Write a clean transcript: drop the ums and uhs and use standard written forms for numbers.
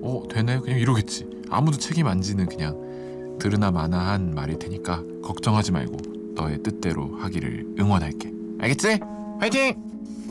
되네 그냥 이러겠지. 아무도 책임 안 지는 그냥 들으나 마나한 말일 테니까 걱정하지 말고 너의 뜻대로 하기를 응원할게. 알겠지? 화이팅!